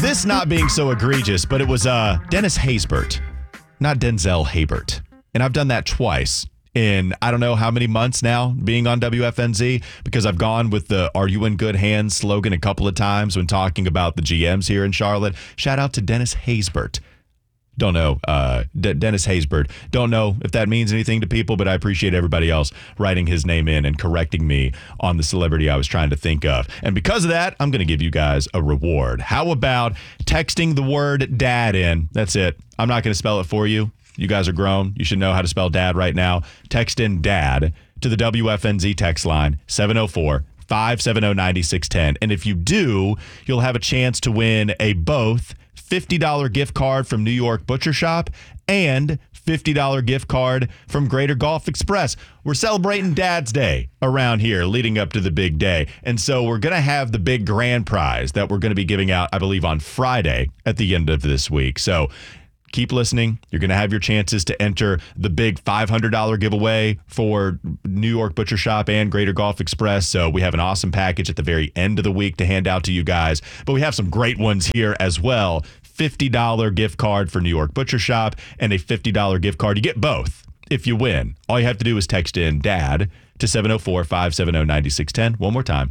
this not being so egregious, but it was Dennis Haysbert, not Denzel Haybert. And I've done that twice in I don't know how many months now being on WFNZ, because I've gone with the "Are you in good hands" slogan a couple of times when talking about the GMs here in Charlotte. Shout out to Dennis Haysbert. Don't know, Dennis Haysbert. Don't know if that means anything to people, but I appreciate everybody else writing his name in and correcting me on the celebrity I was trying to think of. And because of that, I'm going to give you guys a reward. How about texting the word dad in? That's it. I'm not going to spell it for you. You guys are grown. You should know how to spell dad right now. Text in dad to the WFNZ text line, 704-570-9610. And if you do, you'll have a chance to win a both $50 gift card from New York Butcher Shop and $50 gift card from Greater Golf Express. We're celebrating Dad's Day around here leading up to the big day. And so we're going to have the big grand prize that we're going to be giving out, I believe, on Friday at the end of this week. So keep listening. You're going to have your chances to enter the big $500 giveaway for New York Butcher Shop and Greater Golf Express. So we have an awesome package at the very end of the week to hand out to you guys. But we have some great ones here as well. $50 gift card for New York Butcher Shop and a $50 gift card. You get both if you win. All you have to do is text in DAD to 704-570-9610. One more time,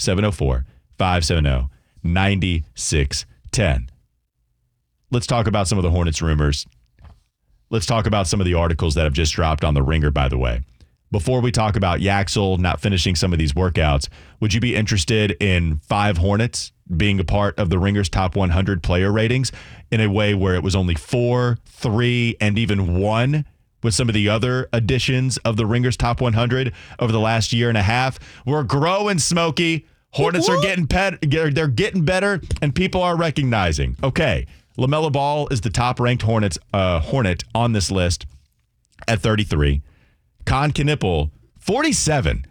704-570-9610. Let's talk about some of the Hornets rumors. Let's talk about some of the articles that have just dropped on The Ringer, by the way. Before we talk about Yaxel not finishing some of these workouts, would you be interested in 5 Hornets being a part of the Ringer's top 100 player ratings in a way where it was only 4, 3, and even 1 with some of the other additions of the Ringer's top 100 over the last year and a half? We're growing, Smokey. Hornets are getting they're getting better, and people are recognizing. Okay, LaMelo Ball is the top-ranked Hornet on this list at 33. Con Knippel, 47.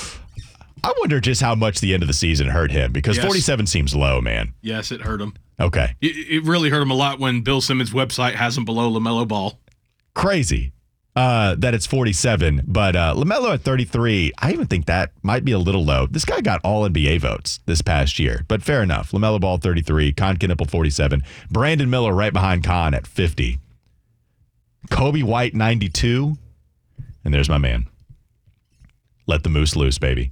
I wonder just how much the end of the season hurt him, because 47 seems low, man. Yes, it hurt him. Okay. It really hurt him a lot when Bill Simmons' website has him below LaMelo Ball. Crazy that it's 47, but LaMelo at 33, I even think that might be a little low. This guy got all NBA votes this past year, but fair enough. LaMelo Ball 33, Con Knippel 47, Brandon Miller right behind Con at 50, Kobe White 92, and there's my man. Let the moose loose, baby.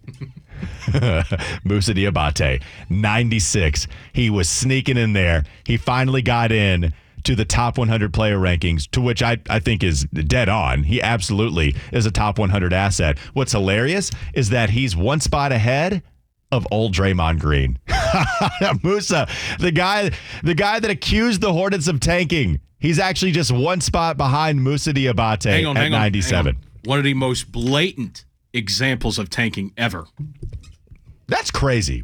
Moussa Diabate, 96. He was sneaking in there. He finally got in to the top 100 player rankings, to which I think is dead on. He absolutely is a top 100 asset. What's hilarious is that he's one spot ahead of old Draymond Green. Moussa, the guy that accused the Hornets of tanking. He's actually just one spot behind Moussa Diabate at 97. One of the most blatant examples of tanking ever. That's crazy.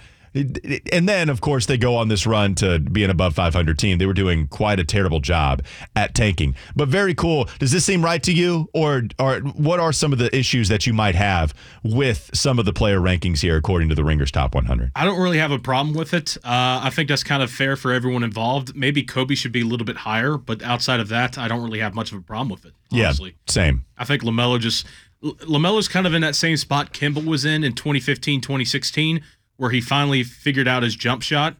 And then, of course, they go on this run to be an above 500 team. They were doing quite a terrible job at tanking. But very cool. Does this seem right to you? Or what are some of the issues that you might have with some of the player rankings here, according to the Ringer's top 100? I don't really have a problem with it. I think that's kind of fair for everyone involved. Maybe Kobe should be a little bit higher, but outside of that, I don't really have much of a problem with it, honestly. Yeah, same. I think LaMelo's kind of in that same spot Kimball was in 2015, 2016, where he finally figured out his jump shot.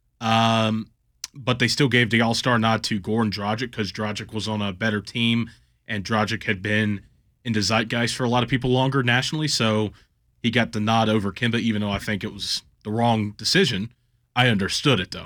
But they still gave the all-star nod to Goran Dragic because Dragic was on a better team, and Dragic had been in the zeitgeist for a lot of people longer nationally, so he got the nod over Kemba, even though I think it was the wrong decision. I understood it, though.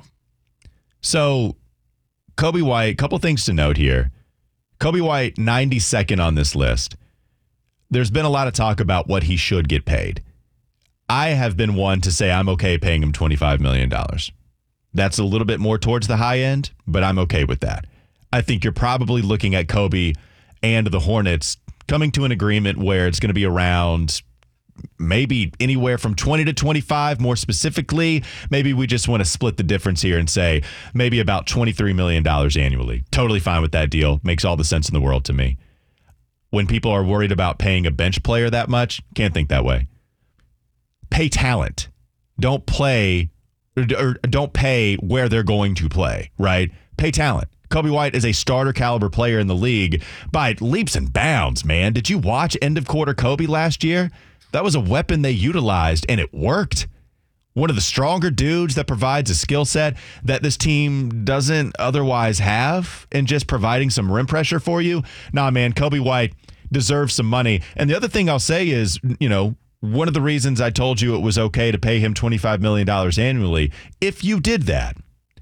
So, Kobe White, couple things to note here. Kobe White, 92nd on this list. There's been a lot of talk about what he should get paid. I have been one to say I'm okay paying him $25 million. That's a little bit more towards the high end, but I'm okay with that. I think you're probably looking at Kobe and the Hornets coming to an agreement where it's going to be around maybe anywhere from 20 to 25. More specifically, maybe we just want to split the difference here and say maybe about $23 million annually. Totally fine with that deal. Makes all the sense in the world to me. When people are worried about paying a bench player that much, can't think that way. Pay talent. Don't play or don't pay where they're going to play, right? Pay talent. Kobe White is a starter caliber player in the league by leaps and bounds, man. Did you watch end of quarter Kobe last year? That was a weapon they utilized, and it worked. one of the stronger dudes that provides a skill set that this team doesn't otherwise have, and just providing some rim pressure for you. Nah, man, Coby White deserves some money. And the other thing I'll say is, one of the reasons I told you it was okay to pay him $25 million annually, if you did that,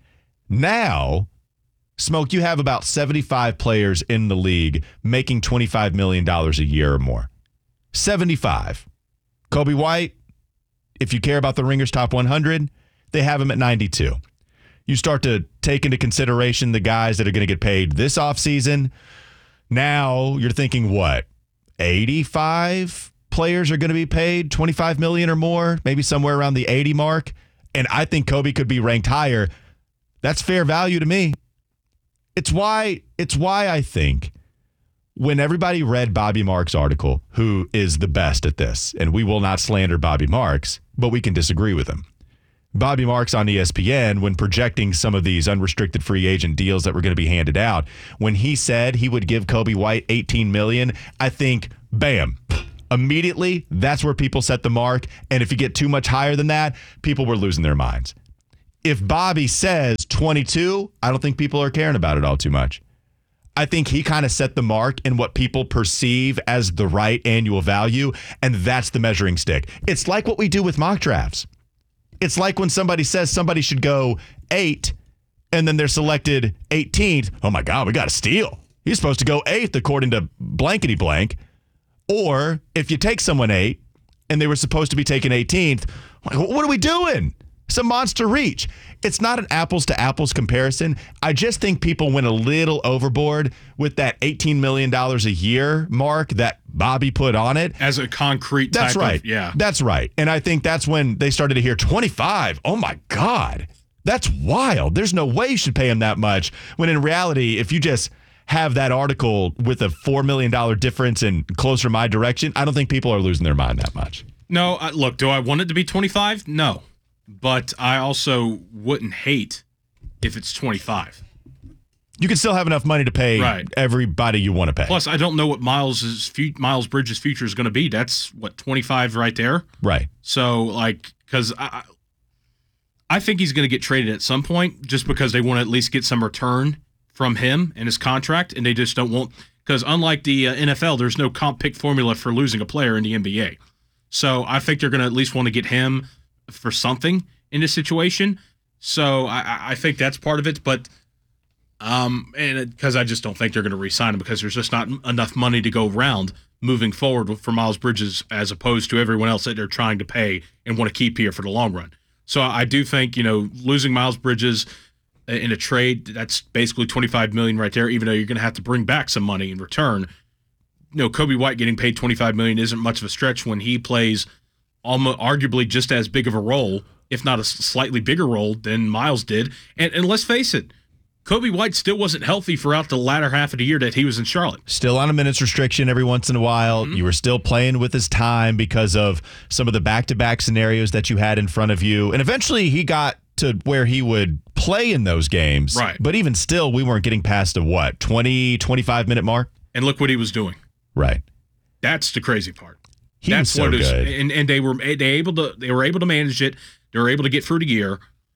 now, Smoke, you have about 75 players in the league making $25 million a year or more. 75. Coby White, if you care about the Ringers Top 100, they have him at 92. You start to take into consideration the guys that are going to get paid this offseason. Now you're thinking, what, 85 players are going to be paid $25 million or more, maybe somewhere around the 80 mark. And I think Coby could be ranked higher. That's fair value to me. It's why I think when everybody read Bobby Marks' article, who is the best at this, and we will not slander Bobby Marks, but we can disagree with him. Bobby Marks on ESPN, when projecting some of these unrestricted free agent deals that were going to be handed out, when he said he would give Coby White $18 million, I think, bam, immediately, that's where people set the mark. And if you get too much higher than that, people were losing their minds. If Bobby says 22, I don't think people are caring about it all too much. I think he kind of set the mark in what people perceive as the right annual value, and that's the measuring stick. It's like what we do with mock drafts. It's like when somebody says somebody should go 8, and then they're selected 18th. Oh my God, we got to steal. He's supposed to go 8th according to blankety blank. Or if you take someone 8 and they were supposed to be taken 18th, like, what are we doing? It's a monster reach. It's not an apples to apples comparison. I just think people went a little overboard with that $18 million a year mark that Bobby put on it. As a concrete type That's right. Yeah. That's right. And I think that's when they started to hear 25. Oh my God. That's wild. There's no way you should pay him that much. When in reality, if you just have that article with a $4 million difference and closer my direction, I don't think people are losing their mind that much. No, look, do I want it to be 25? No. But I also wouldn't hate if it's 25. You can still have enough money to pay Right. everybody you want to pay. Plus, I don't know what Miles Bridges' future is going to be. That's, 25 right there? Right. So, because I think he's going to get traded at some point just because they want to at least get some return from him and his contract, and they just don't want – because unlike the NFL, there's no comp pick formula for losing a player in the NBA. So I think they're going to at least want to get him – for something in this situation. So I think that's part of it, but and because I just don't think they're going to re-sign him because there's just not enough money to go around moving forward for Miles Bridges as opposed to everyone else that they're trying to pay and want to keep here for the long run. So I do think, losing Miles Bridges in a trade, that's basically $25 million right there, even though you're going to have to bring back some money in return. Coby White getting paid $25 million isn't much of a stretch when he plays almost arguably just as big of a role, if not a slightly bigger role than Miles did. And let's face it, Coby White still wasn't healthy throughout the latter half of the year that he was in Charlotte. Still on a minutes restriction every once in a while. Mm-hmm. You were still playing with his time because of some of the back-to-back scenarios that you had in front of you. And eventually he got to where he would play in those games. Right. But even still, we weren't getting past a 20, 25-minute mark? And look what he was doing. Right. That's the crazy part. That's so good. And they were able to manage it. They were able to get through the year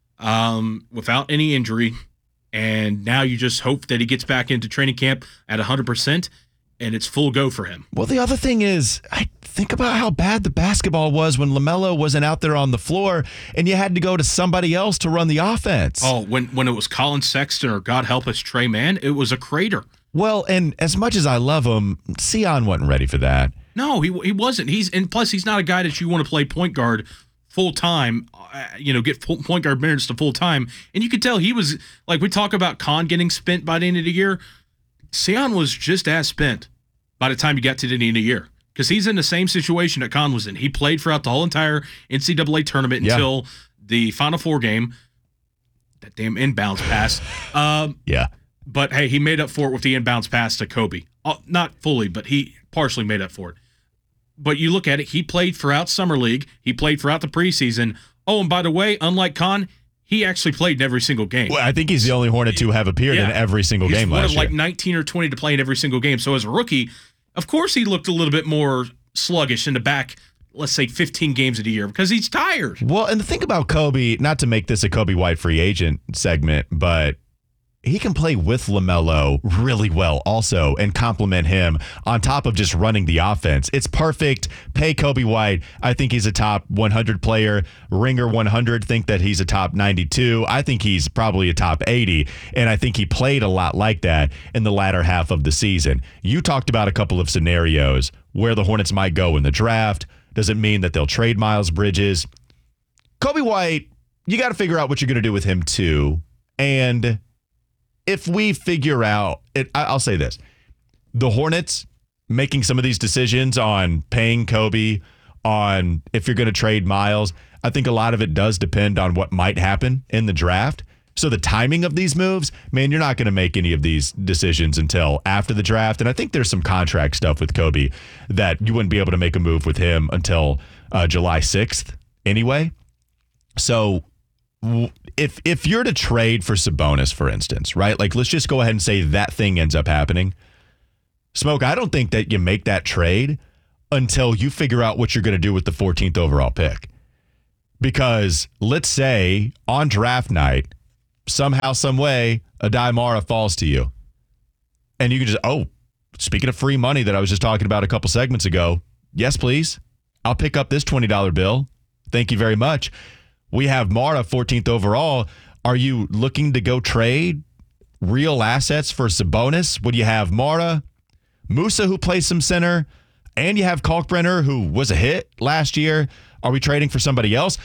without any injury. And now you just hope that he gets back into training camp at 100%, and it's full go for him. Well, the other thing is, I think about how bad the basketball was when LaMelo wasn't out there on the floor, and you had to go to somebody else to run the offense. Oh, when it was Colin Sexton or God help us, Trey Mann, it was a crater. Well, and as much as I love him, Sion wasn't ready for that. No, he wasn't. Plus he's not a guy that you want to play point guard full time. Get point guard minutes to full time. And you could tell he was like we talk about Con getting spent by the end of the year. Sion was just as spent by the time you got to the end of the year because he's in the same situation that Con was in. He played throughout the whole entire NCAA tournament until the Final Four game. That damn inbounds pass. Yeah. But hey, he made up for it with the inbounds pass to Coby. Not fully, but he partially made up for it. But you look at it, he played throughout Summer League. He played throughout the preseason. Oh, and by the way, unlike Con, he actually played in every single game. Well, I think he's the only Hornet to have appeared in every single game last year. He's one of like 19 or 20 to play in every single game. So as a rookie, of course he looked a little bit more sluggish in the back let's say 15 games a year because he's tired. Well, and the thing about Kobe, not to make this a Kobe White free agent segment, but he can play with LaMelo really well also and complement him on top of just running the offense. It's perfect. Pay Kobe White. I think he's a top 100 player. Ringer 100 think that he's a top 92. I think he's probably a top 80, and I think he played a lot like that in the latter half of the season. You talked about a couple of scenarios where the Hornets might go in the draft. Does it mean that they'll trade Miles Bridges? Kobe White, you got to figure out what you're going to do with him too. And if we figure out it, I'll say this: the Hornets making some of these decisions on paying Kobe, on if you're going to trade Miles, I think a lot of it does depend on what might happen in the draft. So the timing of these moves, man, you're not going to make any of these decisions until after the draft. And I think there's some contract stuff with Kobe that you wouldn't be able to make a move with him until July 6th anyway. So if you're to trade for Sabonis, for instance, right? Like, let's just go ahead and say that thing ends up happening. Smoke, I don't think that you make that trade until you figure out what you're going to do with the 14th overall pick. Because let's say on draft night, somehow, some way, Adai Mara falls to you. And you can just, speaking of free money that I was just talking about a couple segments ago, yes, please. I'll pick up this $20 bill. Thank you very much. We have Mara 14th overall. Are you looking to go trade real assets for Sabonis? Would you have Mara, Musa, who plays some center, and you have Kalkbrenner, who was a hit last year? Are we trading for somebody else?